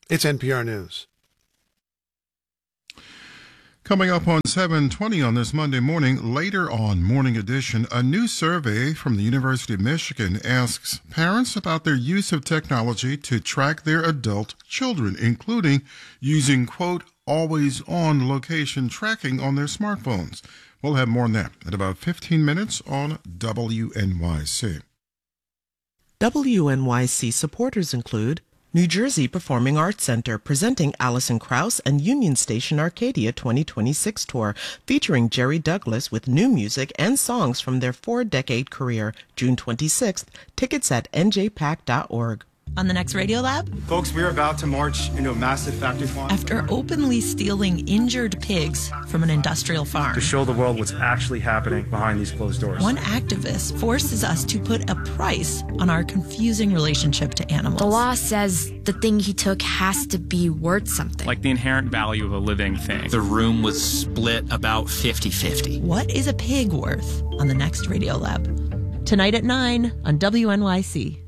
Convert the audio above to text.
It's NPR News. Coming up on 7:20 on this Monday morning, later on Morning Edition, a new survey from the University of Michigan asks parents about their use of technology to track their adult children, including using, quote, always-on location tracking on their smartphones. We'll have more on that in about 15 minutes on WNYC. WNYC supporters include New Jersey Performing Arts Center presenting Alison Krauss and Union Station Arcadia 2026 tour featuring Jerry Douglas with new music and songs from their 4-decade career. June 26th. Tickets at njpac.org. On the next Radio Lab, folks, we're about to march into a massive factory farm. After openly stealing injured pigs from an industrial farm. To show the world what's actually happening behind these closed doors. One activist forces us to put a price on our confusing relationship to animals. The law says the thing he took has to be worth something. Like the inherent value of a living thing. The room was split about 50-50. What is a pig worth on the next Radio Lab? Tonight at 9 on WNYC.